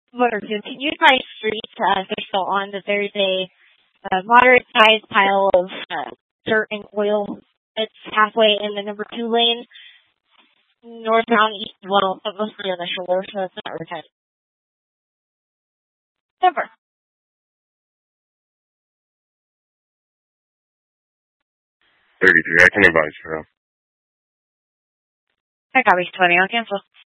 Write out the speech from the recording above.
what are continued by streets they're still on, that there's a moderate-sized pile of dirt and oil. It's halfway in the number 2 lane, northbound, east, well, mostly on the shore, so it's not really kind of Denver. 33, I can advise, bro. I got me 20, I'll cancel.